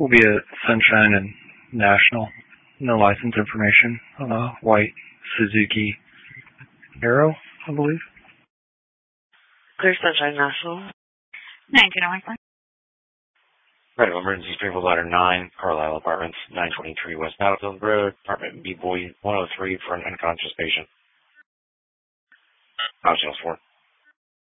will be a Sunshine and National. No license information on a white Suzuki Arrow, I believe. Clear Sunshine National. 1901. Right of emergency approval letter 9, Carlisle Apartments, 923 West Battlefield Road, apartment B-Boy 103 for an unconscious patient. Optional 4.